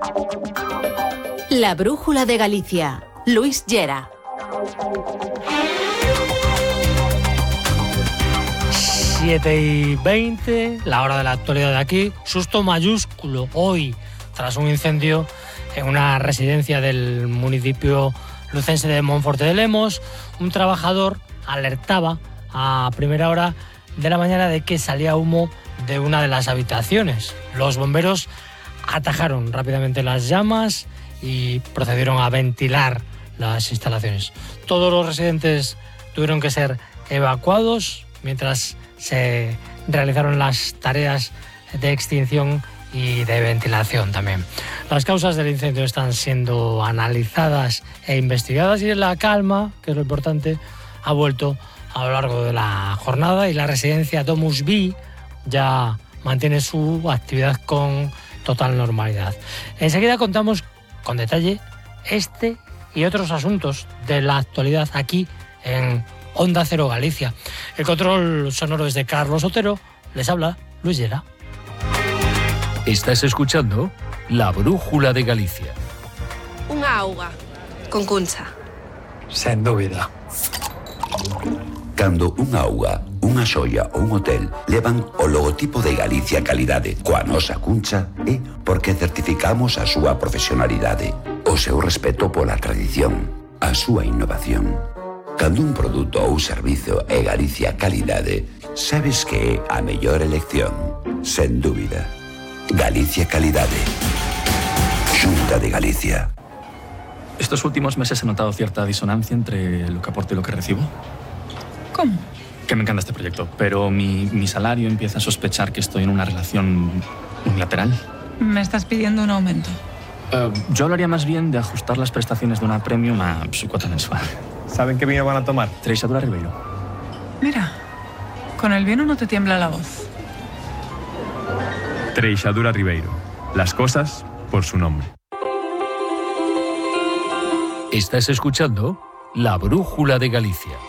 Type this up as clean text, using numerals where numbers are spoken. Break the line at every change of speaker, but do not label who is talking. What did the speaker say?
La brújula de Galicia. Luis Llera.
7:20, la hora de la actualidad de aquí. Susto mayúsculo hoy tras un incendio en una residencia del municipio lucense de Monforte de Lemos. Un trabajador alertaba a primera hora de la mañana de que salía humo de una de las habitaciones. Los bomberos atajaron rápidamente las llamas y procedieron a ventilar las instalaciones. Todos los residentes tuvieron que ser evacuados mientras se realizaron las tareas de extinción y de ventilación también. Las causas del incendio están siendo analizadas e investigadas y la calma, que es lo importante, ha vuelto a lo largo de la jornada y la residencia Domus Vi ya mantiene su actividad con total normalidad. Enseguida contamos con detalle este y otros asuntos de la actualidad aquí en Onda Cero Galicia. El control sonoro es de Carlos Otero. Les habla Luis Llera.
Estás escuchando La Brújula de Galicia.
Unha auga con Cuncha.
Sen dúbida.
Cando unha auga, unha xoia ou un hotel levan o logotipo de Galicia Calidade coa nosa Cuncha é porque certificamos a súa profesionalidade, o seu respeto pola tradición, a súa innovación. Cando un produto ou servizo é Galicia Calidade, sabes que é a mellor elección, sen dúbida. Galicia Calidade. Xunta de Galicia.
Estos últimos meses he notado cierta disonancia entre lo que aporto y lo que recibo.
¿Cómo?
Que me encanta este proyecto, pero mi salario empieza a sospechar que estoy en una relación unilateral.
Me estás pidiendo un aumento.
Yo hablaría más bien de ajustar las prestaciones de una premium a su cuota mensual.
¿Saben qué vino van a tomar?
Treixadura Ribeiro.
Mira, con el vino no te tiembla la voz.
Treixadura Ribeiro. Las cosas por su nombre.
Estás escuchando La Brújula de Galicia.